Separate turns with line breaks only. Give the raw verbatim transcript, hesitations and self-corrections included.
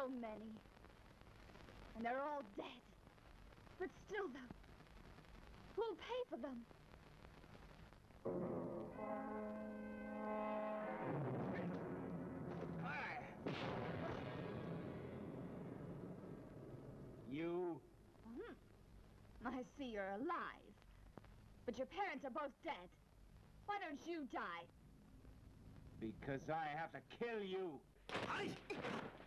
So many. And they're all dead. But still, though, who'll pay for them?
Hi. You?
Hmm. I see you're alive. But your parents are both dead. Why don't you die?
Because I have to kill you.
Hi!